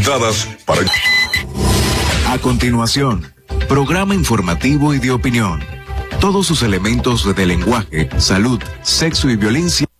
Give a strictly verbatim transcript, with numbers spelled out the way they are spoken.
capacitadas para... A continuación, programa informativo y de opinión. Todos sus elementos de lenguaje, salud, sexo y violencia.